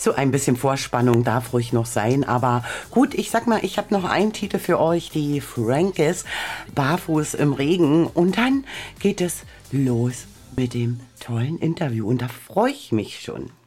So ein bisschen Vorspannung darf ruhig noch sein, aber gut, ich sag mal, ich habe noch einen Titel für euch, die Frankes, Barfuß im Regen, und dann geht es los mit dem tollen Interview und da freue ich mich schon.